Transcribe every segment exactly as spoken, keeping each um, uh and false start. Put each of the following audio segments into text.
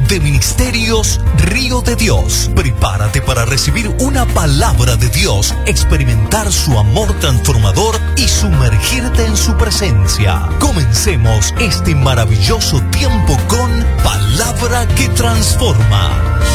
de Ministerios Río de Dios. Prepárate para recibir una palabra de Dios, experimentar su amor transformador y sumergirte en su presencia. Comencemos este maravilloso tiempo con Palabra que Transforma.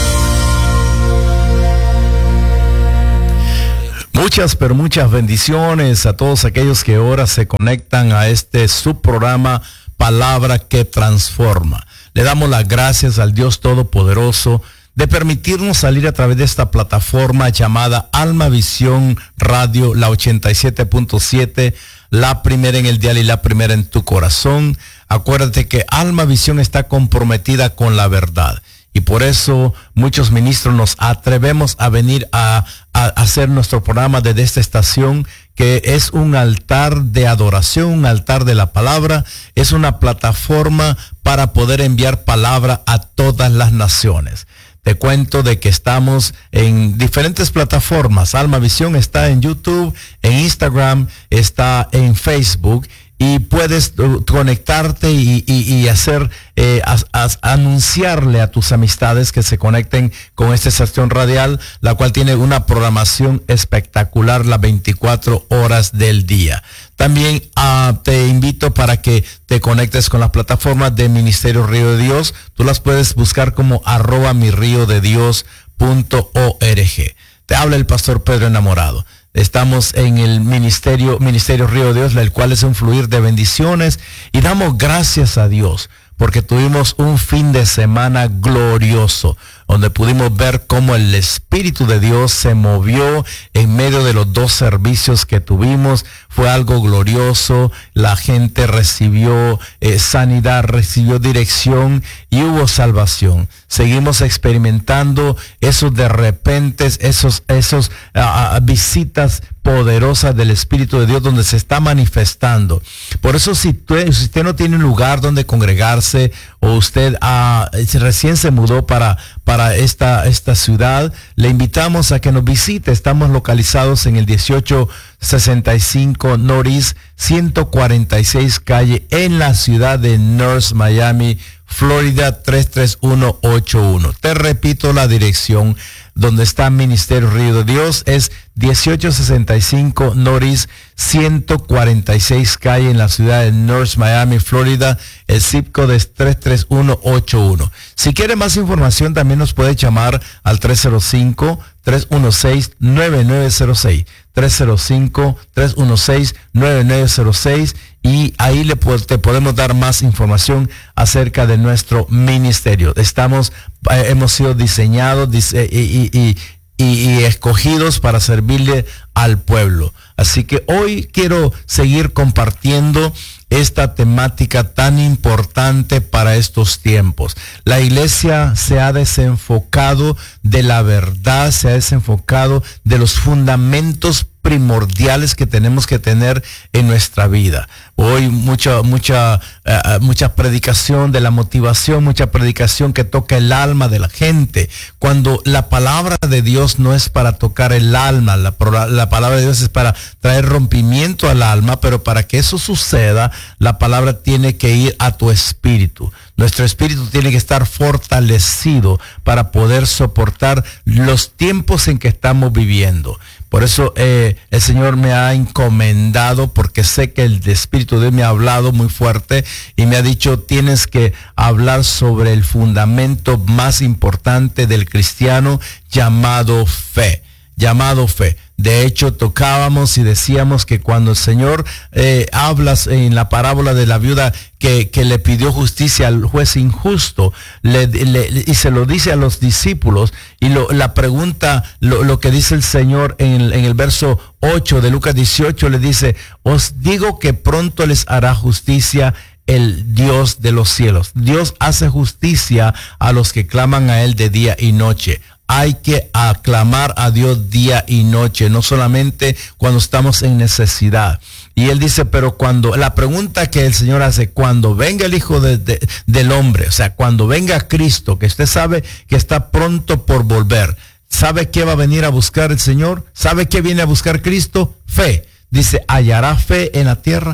Muchas, pero muchas bendiciones a todos aquellos que ahora se conectan a este subprograma Palabra que Transforma. Le damos las gracias al Dios Todopoderoso de permitirnos salir a través de esta plataforma llamada Alma Visión Radio, la ochenta y siete punto siete, la primera en el dial y la primera en tu corazón. Acuérdate que Alma Visión está comprometida con la verdad. Y por eso muchos ministros nos atrevemos a venir a, a hacer nuestro programa desde esta estación, que es un altar de adoración, un altar de la palabra, es una plataforma para poder enviar palabra a todas las naciones. Te cuento de que estamos en diferentes plataformas. Alma Visión está en YouTube, en Instagram, está en Facebook. Y puedes uh, conectarte y, y, y hacer, eh, as, as, anunciarle a tus amistades que se conecten con esta estación radial, la cual tiene una programación espectacular las veinticuatro horas del día. También uh, te invito para que te conectes con las plataformas de Ministerio Río de Dios. Tú las puedes buscar como arroba mi río de dios punto org. Te habla el pastor Pedro Enamorado. Estamos en el ministerio, Ministerio Río de Dios, el cual es un fluir de bendiciones, y damos gracias a Dios porque tuvimos un fin de semana glorioso, donde pudimos ver cómo el Espíritu de Dios se movió en medio de los dos servicios que tuvimos. Fue algo glorioso, la gente recibió eh, sanidad, recibió dirección y hubo salvación. Seguimos experimentando esos de repente, esos, esos uh, visitas poderosas del Espíritu de Dios donde se está manifestando. Por eso si, tú, si usted no tiene un lugar donde congregarse, o usted uh, recién se mudó para, para esta, esta ciudad, le invitamos a que nos visite. Estamos localizados en el dieciocho sesenta y cinco Norris ciento cuarenta y seis calle en la ciudad de North Miami, Florida tres tres uno ocho uno. Te repito la dirección donde está Ministerio Río de Dios, es dieciocho sesenta y cinco Norris ciento cuarenta y seis calle en la ciudad de North Miami, Florida. El zip code es tres tres uno ocho uno. Si quiere más información, también nos puede llamar al tres cero cinco, tres uno seis, nueve nueve cero seis. tres cero cinco, tres uno seis, nueve nueve cero seis, y ahí le te podemos dar más información acerca de nuestro ministerio. Estamos, eh, hemos sido diseñados dise- y, y, y, y escogidos para servirle al pueblo. Así que hoy quiero seguir compartiendo esta temática tan importante para estos tiempos. La iglesia se ha desenfocado de la verdad, se ha desenfocado de los fundamentos primordiales que tenemos que tener en nuestra vida. Hoy mucha mucha uh, mucha predicación de la motivación, mucha predicación que toca el alma de la gente, cuando la palabra de Dios no es para tocar el alma. La, la palabra de Dios es para traer rompimiento al alma, pero para que eso suceda, la palabra tiene que ir a tu espíritu. Nuestro espíritu tiene que estar fortalecido para poder soportar los tiempos en que estamos viviendo. Por eso eh, el Señor me ha encomendado, porque sé que el Espíritu de Dios me ha hablado muy fuerte y me ha dicho: tienes que hablar sobre el fundamento más importante del cristiano, llamado fe, llamado fe. De hecho, tocábamos y decíamos que cuando el Señor eh, habla en la parábola de la viuda que, que le pidió justicia al juez injusto, le, le, y se lo dice a los discípulos, y lo, la pregunta, lo, lo que dice el Señor en, en el verso ocho de Lucas dieciocho, le dice: os digo que pronto les hará justicia el Dios de los cielos. Dios hace justicia a los que claman a Él de día y noche. Hay que aclamar a Dios día y noche, no solamente cuando estamos en necesidad. Y él dice, pero cuando, la pregunta que el Señor hace, cuando venga el Hijo de, de, del Hombre, o sea, cuando venga Cristo, que usted sabe que está pronto por volver, ¿sabe qué va a venir a buscar el Señor? ¿Sabe qué viene a buscar Cristo? Fe. Dice, ¿hallará fe en la tierra?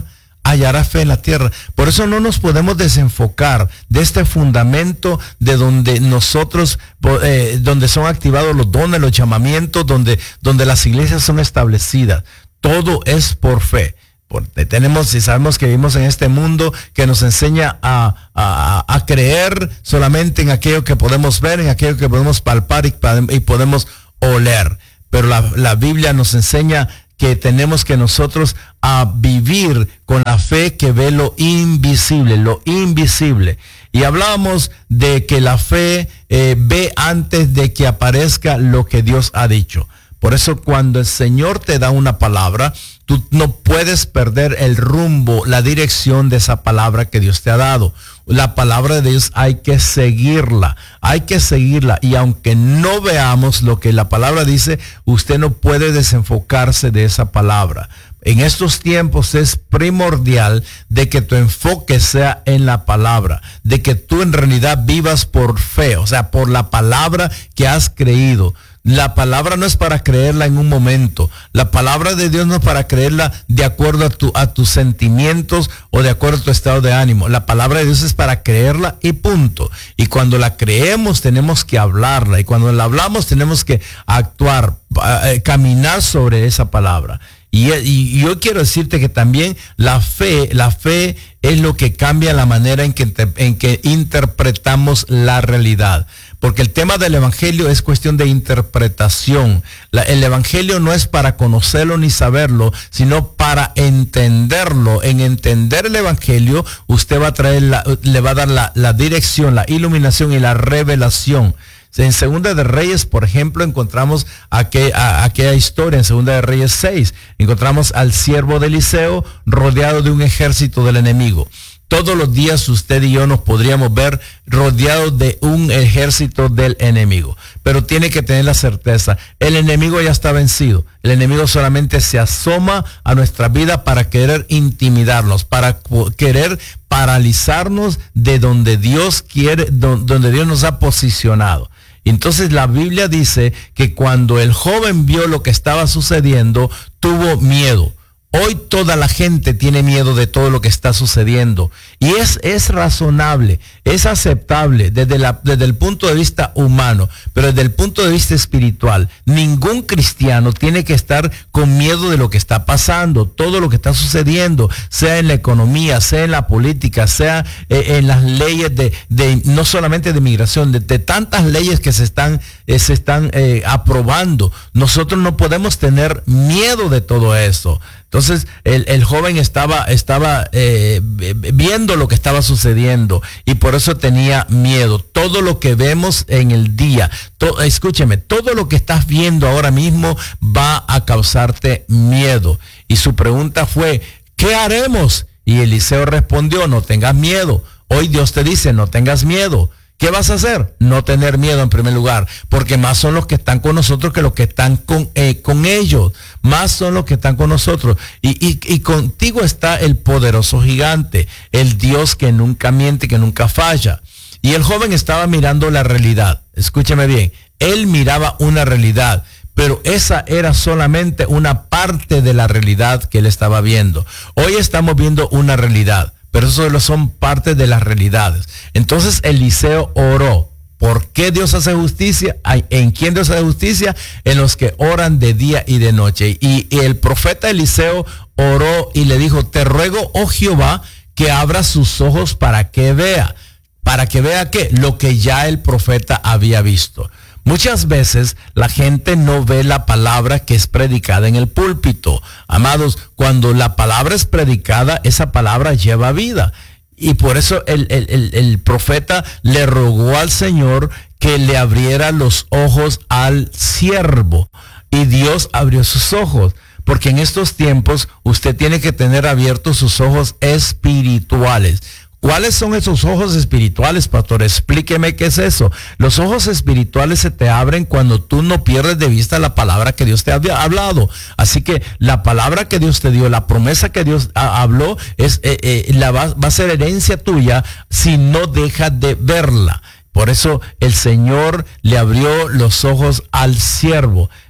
hallará fe en la tierra. Por eso no nos podemos desenfocar de este fundamento de donde nosotros, eh, donde son activados los dones, los llamamientos, donde, donde las iglesias son establecidas. Todo es por fe. Porque tenemos y sabemos que vivimos en este mundo que nos enseña a, a, a creer solamente en aquello que podemos ver, en aquello que podemos palpar y, y podemos oler. Pero la, la Biblia nos enseña que tenemos que nosotros a vivir con la fe que ve lo invisible, lo invisible. Y hablábamos de que la fe eh, ve antes de que aparezca lo que Dios ha dicho. Por eso cuando el Señor te da una palabra, tú no puedes perder el rumbo, la dirección de esa palabra que Dios te ha dado. La palabra de Dios hay que seguirla, hay que seguirla. Y aunque no veamos lo que la palabra dice, usted no puede desenfocarse de esa palabra. En estos tiempos es primordial de que tu enfoque sea en la palabra, de que tú en realidad vivas por fe, o sea, por la palabra que has creído. La palabra no es para creerla en un momento. La palabra de Dios no es para creerla de acuerdo a, tu, a tus sentimientos o de acuerdo a tu estado de ánimo. La palabra de Dios es para creerla y punto. Y cuando la creemos tenemos que hablarla. Y cuando la hablamos tenemos que actuar, eh, caminar sobre esa palabra. Y, y yo quiero decirte que también la fe, la fe es lo que cambia la manera en que, en que interpretamos la realidad. Porque el tema del evangelio es cuestión de interpretación. La, el evangelio no es para conocerlo ni saberlo, sino para entenderlo. En entender el evangelio, usted va a traer la, le va a dar la, la dirección, la iluminación y la revelación. En Segunda de Reyes, por ejemplo, encontramos aquel, a, aquella historia en Segunda de Reyes seis. Encontramos al siervo de Eliseo rodeado de un ejército del enemigo. Todos los días usted y yo nos podríamos ver rodeados de un ejército del enemigo. Pero tiene que tener la certeza, el enemigo ya está vencido. El enemigo solamente se asoma a nuestra vida para querer intimidarnos, para querer paralizarnos de donde Dios quiere, donde Dios nos ha posicionado. Entonces la Biblia dice que cuando el joven vio lo que estaba sucediendo, tuvo miedo. Hoy toda la gente tiene miedo de todo lo que está sucediendo y es, es razonable, es aceptable desde, la, desde el punto de vista humano, pero desde el punto de vista espiritual, ningún cristiano tiene que estar con miedo de lo que está pasando, todo lo que está sucediendo, sea en la economía, sea en la política, sea eh, en las leyes de, de, no solamente de migración, de, de tantas leyes que se están, eh, se están eh, aprobando. Nosotros no podemos tener miedo de todo eso. Entonces el, el joven estaba, estaba eh, viendo lo que estaba sucediendo y por eso tenía miedo. Todo lo que vemos en el día, to, escúcheme, todo lo que estás viendo ahora mismo va a causarte miedo. Y su pregunta fue, ¿qué haremos? Y Eliseo respondió, no tengas miedo. Hoy Dios te dice, no tengas miedo. ¿Qué vas a hacer? No tener miedo en primer lugar, porque más son los que están con nosotros que los que están con, eh, con ellos. Más son los que están con nosotros. Y, y, y contigo está el poderoso gigante, el Dios que nunca miente, que nunca falla. Y el joven estaba mirando la realidad. Escúcheme bien, él miraba una realidad, pero esa era solamente una parte de la realidad que él estaba viendo. Hoy estamos viendo una realidad, pero eso solo son parte de las realidades. Entonces Eliseo oró. ¿Por qué Dios hace justicia? ¿En quién Dios hace justicia? En los que oran de día y de noche. Y, y el profeta Eliseo oró y le dijo, te ruego, oh Jehová, que abra sus ojos para que vea. ¿Para que vea qué? Lo que ya el profeta había visto. Muchas veces la gente no ve la palabra que es predicada en el púlpito. Amados, cuando la palabra es predicada, esa palabra lleva vida. Y por eso el, el, el, el profeta le rogó al Señor que le abriera los ojos al siervo. Y Dios abrió sus ojos. Porque en estos tiempos usted tiene que tener abiertos sus ojos espirituales. ¿Cuáles son esos ojos espirituales, pastor? Explíqueme qué es eso. Los ojos espirituales se te abren cuando tú no pierdes de vista la palabra que Dios te había hablado. Así que la palabra que Dios te dio, la promesa que Dios ha, habló, es, eh, eh, la va, va a ser herencia tuya si no dejas de verla. Por eso el Señor le abrió los ojos al siervo.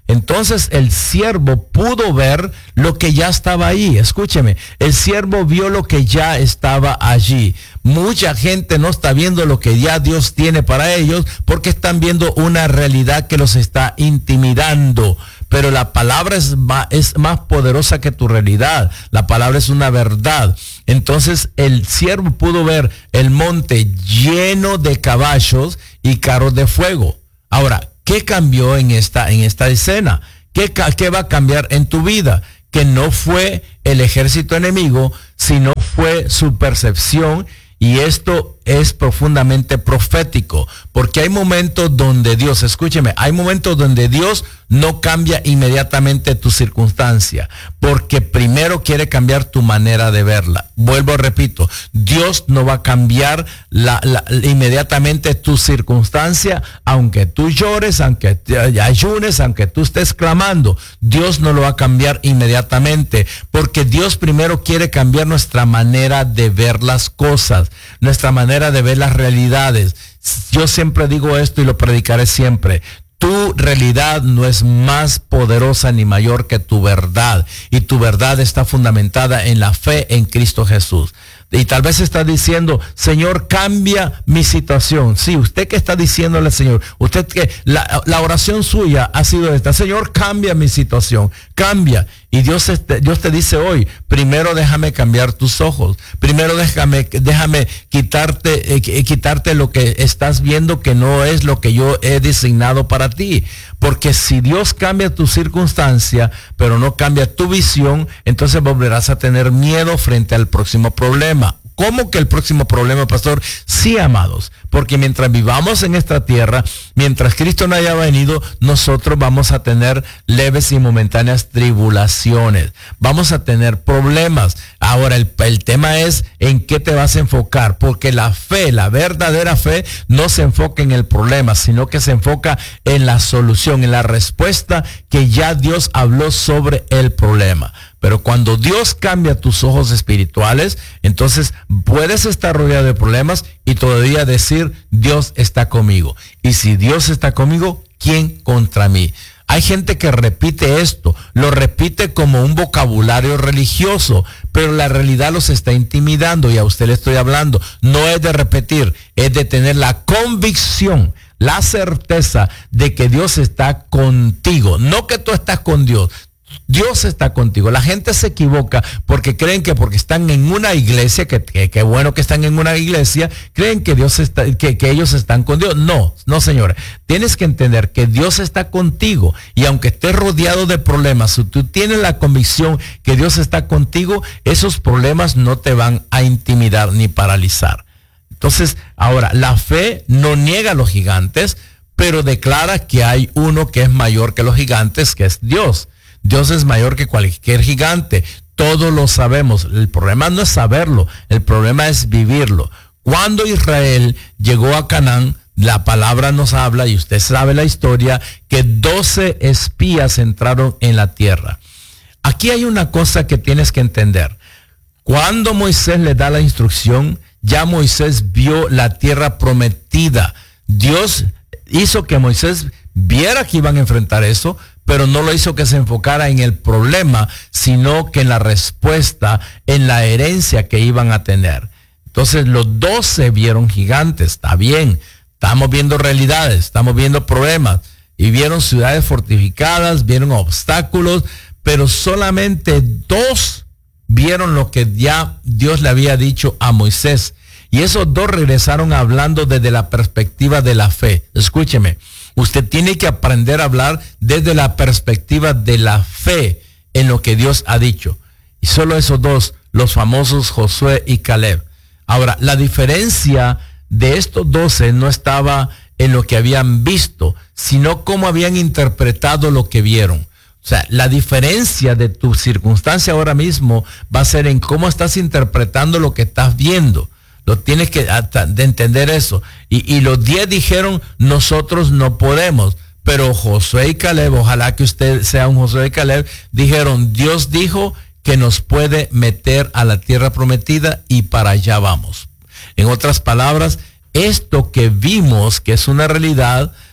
Entonces el siervo pudo ver lo que ya estaba ahí. Escúcheme, el siervo vio lo que ya estaba allí. Mucha gente no está viendo lo que ya Dios tiene para ellos porque están viendo una realidad que los está intimidando. Pero la palabra es más, es más poderosa que tu realidad. La palabra es una verdad. Entonces el siervo pudo ver el monte lleno de caballos y carros de fuego. Ahora, ¿qué cambió en esta, en esta escena? ¿Qué, ¿Qué va a cambiar en tu vida? Que no fue el ejército enemigo, sino fue su percepción. Y esto es profundamente profético, porque hay momentos donde Dios, escúcheme, hay momentos donde Dios no cambia inmediatamente tu circunstancia, porque primero quiere cambiar tu manera de verla. Vuelvo, repito, Dios no va a cambiar la, la, inmediatamente tu circunstancia, aunque tú llores, aunque te ayunes, aunque tú estés clamando. Dios no lo va a cambiar inmediatamente, porque Dios primero quiere cambiar nuestra manera de ver las cosas, nuestra manera de ver las realidades. Yo siempre digo esto y lo predicaré siempre. Tu realidad no es más poderosa ni mayor que tu verdad, y tu verdad está fundamentada en la fe en Cristo Jesús. Y tal vez está diciendo, Señor, cambia mi situación. Sí, usted que está diciéndole, Señor, usted que la, la oración suya ha sido esta: Señor, cambia mi situación, cambia. Y Dios, este, Dios te dice hoy, primero déjame cambiar tus ojos, primero déjame, déjame quitarte, eh, quitarte lo que estás viendo que no es lo que yo he designado para ti. Porque si Dios cambia tu circunstancia, pero no cambia tu visión, entonces volverás a tener miedo frente al próximo problema. ¿Cómo que el próximo problema, pastor? Sí, amados, porque mientras vivamos en esta tierra, mientras Cristo no haya venido, nosotros vamos a tener leves y momentáneas tribulaciones, vamos a tener problemas. Ahora, el, el tema es en qué te vas a enfocar, porque la fe, la verdadera fe, no se enfoca en el problema, sino que se enfoca en la solución, en la respuesta que ya Dios habló sobre el problema. Pero cuando Dios cambia tus ojos espirituales, entonces puedes estar rodeado de problemas y todavía decir, Dios está conmigo. Y si Dios está conmigo, ¿quién contra mí? Hay gente que repite esto, lo repite como un vocabulario religioso, pero la realidad los está intimidando, y a usted le estoy hablando. No es de repetir, es de tener la convicción, la certeza de que Dios está contigo, no que tú estás con Dios. Dios está contigo. La gente se equivoca porque creen que porque están en una iglesia, que, que, que bueno que están en una iglesia, creen que Dios está, que, que ellos están con Dios. No, no, señores. Tienes que entender que Dios está contigo, y aunque estés rodeado de problemas, si tú tienes la convicción que Dios está contigo, esos problemas no te van a intimidar ni paralizar. Entonces, ahora, la fe no niega a los gigantes, pero declara que hay uno que es mayor que los gigantes, que es Dios. Dios es mayor que cualquier gigante. Todos lo sabemos. El problema no es saberlo, el problema es vivirlo. Cuando Israel llegó a Canaán, la palabra nos habla, y usted sabe la historia, que doce espías entraron en la tierra. Aquí hay una cosa que tienes que entender. Cuando Moisés le da la instrucción, ya Moisés vio la tierra prometida. Dios hizo que Moisés viera que iban a enfrentar eso, pero no lo hizo que se enfocara en el problema, sino que en la respuesta, en la herencia que iban a tener. Entonces los doce vieron gigantes, está bien, estamos viendo realidades, estamos viendo problemas, y vieron ciudades fortificadas, vieron obstáculos, pero solamente dos vieron lo que ya Dios le había dicho a Moisés. Y esos dos regresaron hablando desde la perspectiva de la fe. Escúcheme. Usted tiene que aprender a hablar desde la perspectiva de la fe en lo que Dios ha dicho. Y solo esos dos, los famosos Josué y Caleb. Ahora, la diferencia de estos doce no estaba en lo que habían visto, sino cómo habían interpretado lo que vieron. O sea, la diferencia de tu circunstancia ahora mismo va a ser en cómo estás interpretando lo que estás viendo. Lo tienes que de entender eso. Y, y los diez dijeron, nosotros no podemos. Pero Josué y Caleb, ojalá que usted sea un Josué y Caleb, dijeron, Dios dijo que nos puede meter a la tierra prometida y para allá vamos. En otras palabras, esto que vimos, que es una realidad,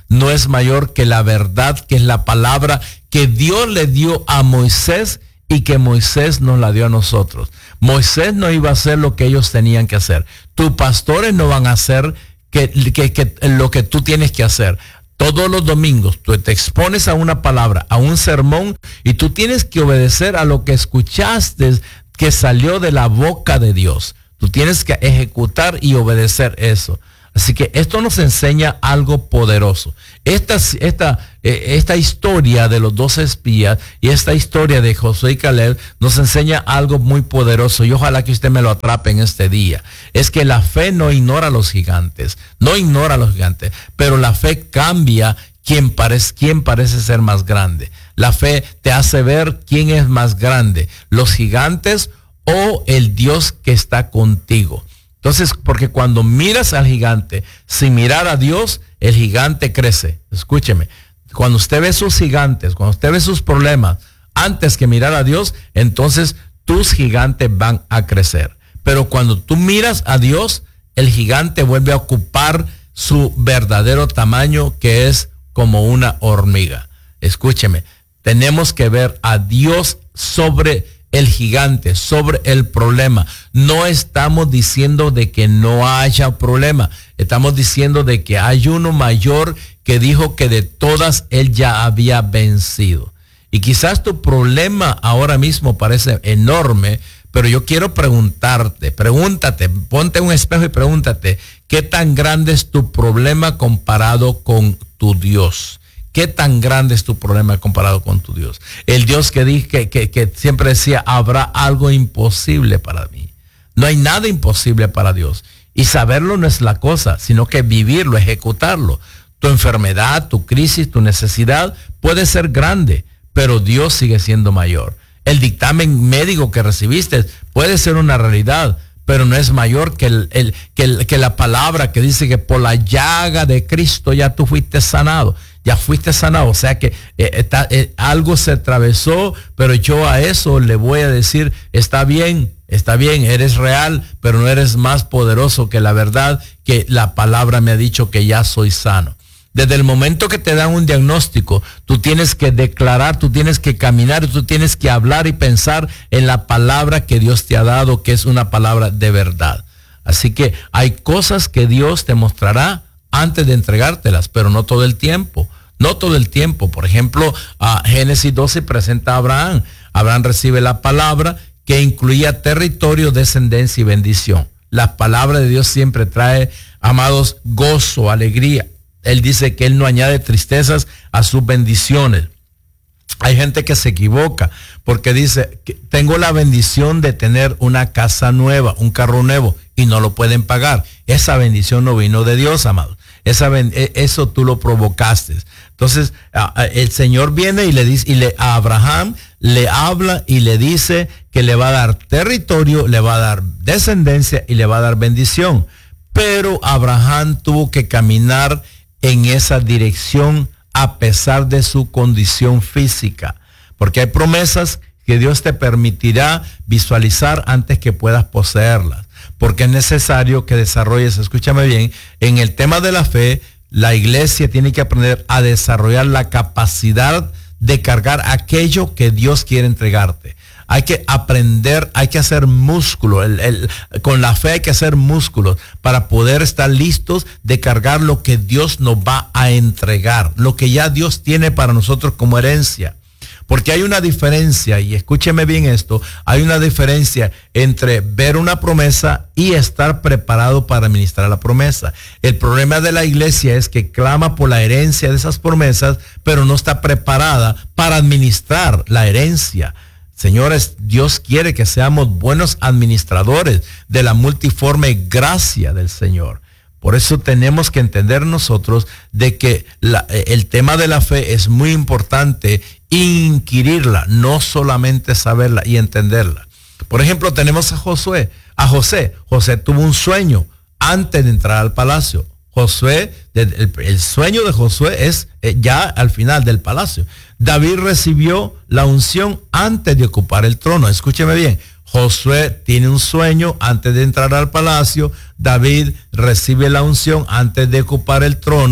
no es mayor que la verdad, que es la palabra que Dios le dio a Moisés y que Moisés nos la dio a nosotros. Moisés no iba a hacer lo que ellos tenían que hacer. Tus pastores no van a hacer que, que, que lo que tú tienes que hacer. Todos los domingos tú te expones a una palabra, a un sermón, y tú tienes que obedecer a lo que escuchaste que salió de la boca de Dios. Tú tienes que ejecutar y obedecer eso. Así que esto nos enseña algo poderoso. Esta, esta, esta historia de los dos espías y esta historia de Josué y Caleb nos enseña algo muy poderoso, y ojalá que usted me lo atrape en este día. Es que la fe no ignora a los gigantes, no ignora a los gigantes, pero la fe cambia quién parece, quién parece ser más grande. La fe te hace ver quién es más grande, los gigantes o el Dios que está contigo. Entonces, porque cuando miras al gigante sin mirar a Dios, el gigante crece. Escúcheme, cuando usted ve sus gigantes, cuando usted ve sus problemas, antes que mirar a Dios, entonces tus gigantes van a crecer. Pero cuando tú miras a Dios, el gigante vuelve a ocupar su verdadero tamaño, que es como una hormiga. Escúcheme, tenemos que ver a Dios sobre el gigante, sobre el problema. No estamos diciendo de que no haya problema. Estamos diciendo de que hay uno mayor que dijo que de todas él ya había vencido. Y quizás tu problema ahora mismo parece enorme, pero yo quiero preguntarte, pregúntate, ponte un espejo y pregúntate, ¿qué tan grande es tu problema comparado con tu Dios? ¿Qué tan grande es tu problema comparado con tu Dios? El Dios que, dije, que, que, que siempre decía, habrá algo imposible para mí. No hay nada imposible para Dios. Y saberlo no es la cosa, sino que vivirlo, ejecutarlo. Tu enfermedad, tu crisis, tu necesidad puede ser grande, pero Dios sigue siendo mayor. El dictamen médico que recibiste puede ser una realidad, pero no es mayor que, el, el, que, el, que la palabra que dice que por la llaga de Cristo ya tú fuiste sanado. Ya fuiste sanado, o sea que eh, está, eh, algo se atravesó, pero yo a eso le voy a decir, está bien, está bien, eres real, pero no eres más poderoso que la verdad, que la palabra me ha dicho que ya soy sano. Desde el momento que te dan un diagnóstico, tú tienes que declarar, tú tienes que caminar, tú tienes que hablar y pensar en la palabra que Dios te ha dado, que es una palabra de verdad. Así que hay cosas que Dios te mostrará antes de entregártelas, pero no todo el tiempo. No todo el tiempo. Por ejemplo, a Génesis doce presenta a Abraham. Abraham recibe la palabra que incluía territorio, descendencia y bendición. La palabra de Dios siempre trae, amados, gozo, alegría. Él dice que él no añade tristezas a sus bendiciones. Hay gente que se equivoca porque dice, que tengo la bendición de tener una casa nueva, un carro nuevo, y no lo pueden pagar. Esa bendición no vino de Dios, amado. Esa ben, eso tú lo provocaste. Entonces, el Señor viene y le dice, y le, a Abraham le habla y le dice que le va a dar territorio, le va a dar descendencia y le va a dar bendición. Pero Abraham tuvo que caminar en esa dirección a pesar de su condición física. Porque hay promesas que Dios te permitirá visualizar antes que puedas poseerlas. Porque es necesario que desarrolles, escúchame bien, en el tema de la fe, la iglesia tiene que aprender a desarrollar la capacidad de cargar aquello que Dios quiere entregarte. Hay que aprender, hay que hacer músculo, el, el, con la fe hay que hacer músculos para poder estar listos de cargar lo que Dios nos va a entregar, lo que ya Dios tiene para nosotros como herencia. Porque hay una diferencia, y escúcheme bien esto, hay una diferencia entre ver una promesa y estar preparado para administrar la promesa. El problema de la iglesia es que clama por la herencia de esas promesas, pero no está preparada para administrar la herencia. Señores, Dios quiere que seamos buenos administradores de la multiforme gracia del Señor. Por eso tenemos que entender nosotros de que la, el tema de la fe es muy importante, inquirirla, no solamente saberla y entenderla. Por ejemplo, tenemos a Josué, a José. José tuvo un sueño antes de entrar al palacio. Josué, el, el sueño de Josué es ya al final del palacio. David recibió la unción antes de ocupar el trono. Escúcheme bien. Josué tiene un sueño antes de entrar al palacio. David recibe la unción antes de ocupar el trono,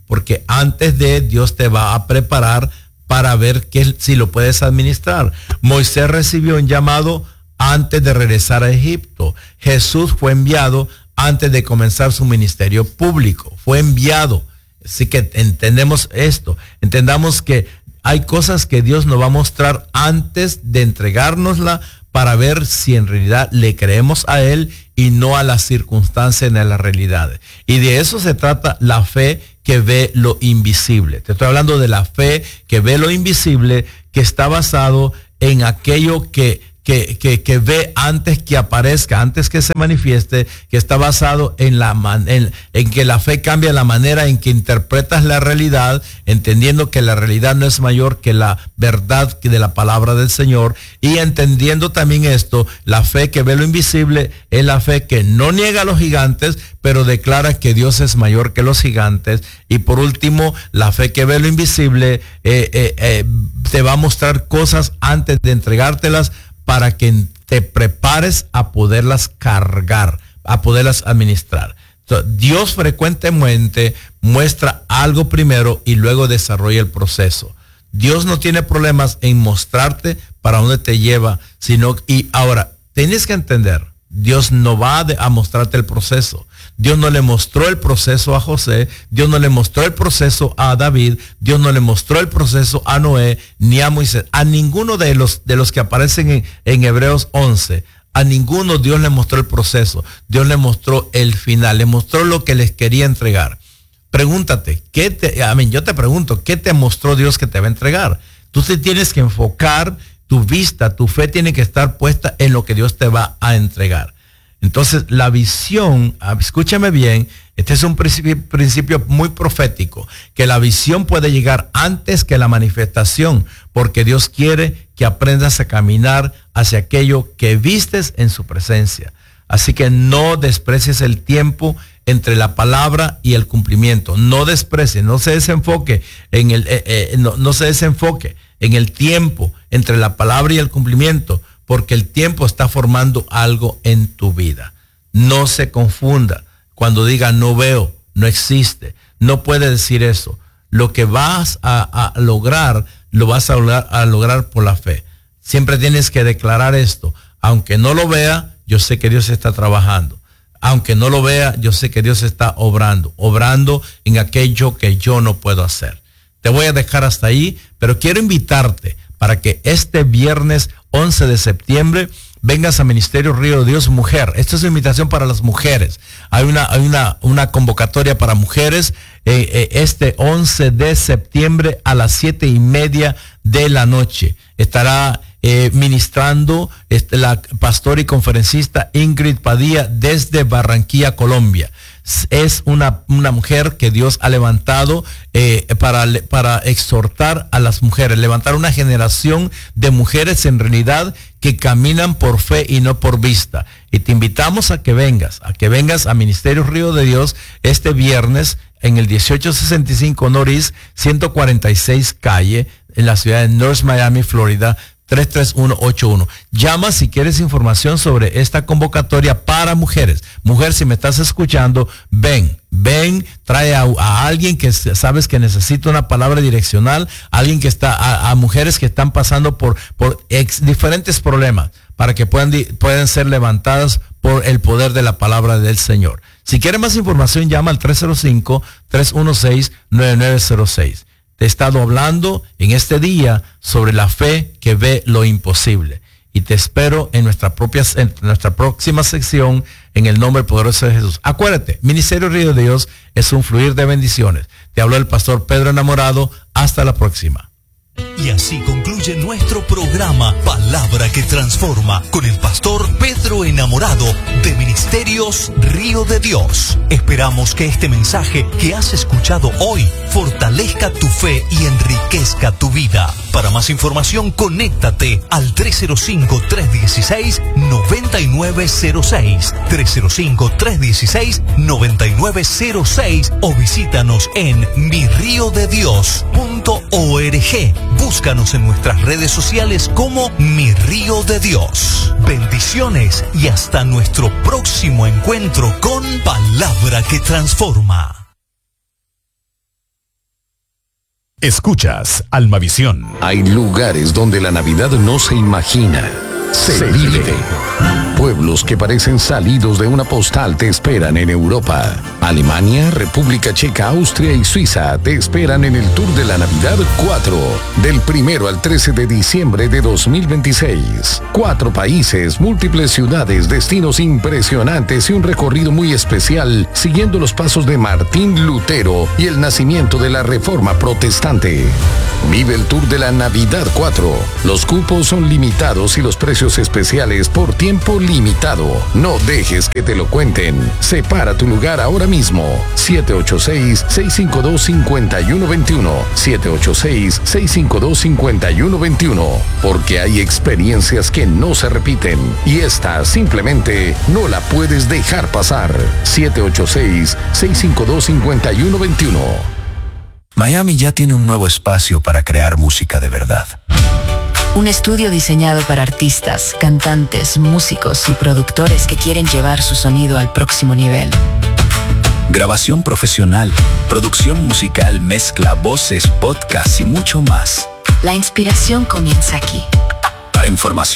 porque antes de Dios te va a preparar para ver que, si lo puedes administrar. Moisés recibió un llamado antes de regresar a Egipto. Jesús fue enviado antes de comenzar su ministerio público. Fue enviado. Así que entendemos esto. Entendamos que hay cosas que Dios nos va a mostrar antes de entregárnosla para ver si en realidad le creemos a Él y no a las circunstancias ni a las realidades. Y de eso se trata la fe que ve lo invisible. Te estoy hablando de la fe que ve lo invisible, que está basado en aquello que Que, que, que ve antes que aparezca, antes que se manifieste, que está basado en, la man, en, en que la fe cambia la manera en que interpretas la realidad, entendiendo que la realidad no es mayor que la verdad de la palabra del Señor, y entendiendo también esto, la fe que ve lo invisible es la fe que no niega a los gigantes, pero declara que Dios es mayor que los gigantes. Y por último, la fe que ve lo invisible eh, eh, eh, te va a mostrar cosas antes de entregártelas, para que te prepares a poderlas cargar, a poderlas administrar. Entonces, Dios frecuentemente muestra algo primero y luego desarrolla el proceso. Dios no tiene problemas en mostrarte para dónde te lleva, sino, y ahora, tienes que entender, Dios no va a mostrarte el proceso. Dios no le mostró el proceso a José, Dios no le mostró el proceso a David, Dios no le mostró el proceso a Noé, ni a Moisés, a ninguno de los, de los que aparecen en, en Hebreos once. A ninguno Dios le mostró el proceso. Dios le mostró el final, le mostró lo que les quería entregar. Pregúntate, ¿qué te, a mí, yo te pregunto, ¿qué te mostró Dios que te va a entregar? Tú te tienes que enfocar, tu vista, tu fe tiene que estar puesta en lo que Dios te va a entregar. Entonces, la visión, escúchame bien, este es un principio, principio muy profético, que la visión puede llegar antes que la manifestación, porque Dios quiere que aprendas a caminar hacia aquello que vistes en su presencia. Así que no desprecies el tiempo entre la palabra y el cumplimiento. No desprecies, no se desenfoque en el, eh, eh, no, no se desenfoque en el tiempo entre la palabra y el cumplimiento, porque el tiempo está formando algo en tu vida. No se confunda. Cuando diga no veo, no existe, no puede decir eso. Lo que vas a, a lograr, lo vas a lograr, a lograr por la fe. Siempre tienes que declarar esto. Aunque no lo vea, yo sé que Dios está trabajando. Aunque no lo vea, yo sé que Dios está obrando, obrando en aquello que yo no puedo hacer. Te voy a dejar hasta ahí, pero quiero invitarte para que este viernes once de septiembre vengas a Ministerio Río de Dios Mujer. Esta es una invitación para las mujeres. Hay una, hay una, una convocatoria para mujeres eh, eh, este once de septiembre a las siete y media de la noche. Estará eh, ministrando este, la pastora y conferencista Ingrid Padilla desde Barranquilla, Colombia. Es una, una mujer que Dios ha levantado eh, para, para exhortar a las mujeres, levantar una generación de mujeres en realidad que caminan por fe y no por vista. Y te invitamos a que vengas, a que vengas a Ministerio Río de Dios este viernes en el dieciocho sesenta y cinco Norris ciento cuarenta y seis calle en la ciudad de North Miami, Florida, tres tres uno ocho uno. Llama si quieres información sobre esta convocatoria para mujeres. Mujer, si me estás escuchando, ven, ven, trae a, a alguien que sabes que necesita una palabra direccional, alguien que está, a, a mujeres que están pasando por, por ex, diferentes problemas, para que puedan, puedan ser levantadas por el poder de la palabra del Señor. Si quieres más información, llama al tres cero cinco, tres uno seis, nueve nueve cero seis. Te he estado hablando en este día sobre la fe que ve lo imposible. Y te espero en nuestra, propia, en nuestra próxima sección en el nombre poderoso de Jesús. Acuérdate, Ministerio Río de Dios es un fluir de bendiciones. Te habló el pastor Pedro Enamorado. Hasta la próxima. Y así concluye nuestro programa Palabra que Transforma con el pastor Pedro Enamorado de Ministerios Río de Dios. Esperamos que este mensaje que has escuchado hoy fortalezca tu fe y enriquezca tu vida. Para más información, conéctate al tres cero cinco, tres uno seis, nueve nueve cero seis, tres cero cinco, tres uno seis, nueve nueve cero seis o visítanos en mi río de dios punto org. Búscanos en nuestras redes sociales como Mi Río de Dios. Bendiciones y hasta nuestro próximo encuentro con Palabra que Transforma. Escuchas Almavisión. Hay lugares donde la Navidad no se imagina, se, se vive. vive. Pueblos que parecen salidos de una postal te esperan en Europa. Alemania, República Checa, Austria y Suiza te esperan en el Tour de la Navidad cuatro, del primero al trece de diciembre de dos mil veintiséis. Cuatro países, múltiples ciudades, destinos impresionantes y un recorrido muy especial siguiendo los pasos de Martín Lutero y el nacimiento de la Reforma Protestante. Vive el Tour de la Navidad cuatro. Los cupos son limitados y los precios especiales por tiempo limitado. No dejes que te lo cuenten. Separa tu lugar ahora mismo. siete ocho seis, seis cinco dos, cinco uno dos uno. siete ocho seis, seis cinco dos, cinco uno dos uno. Porque hay experiencias que no se repiten y esta simplemente no la puedes dejar pasar. siete ocho seis, seis cinco dos, cinco uno dos uno. Miami ya tiene un nuevo espacio para crear música de verdad. Un estudio diseñado para artistas, cantantes, músicos y productores que quieren llevar su sonido al próximo nivel. Grabación profesional, producción musical, mezcla, voces, podcast y mucho más. La inspiración comienza aquí. Para información